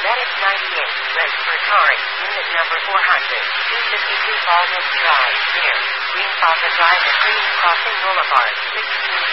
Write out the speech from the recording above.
98, red for Taurus, unit number 400, 252 Baldwin Drive, near Green Plaza Drive and Green Crossing Boulevard, 16B.